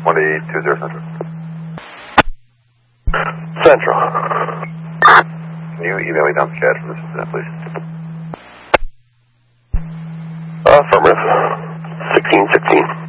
2020 Central. Central. Can you email me down the CAD from this incident, please? Affirmative. 1616.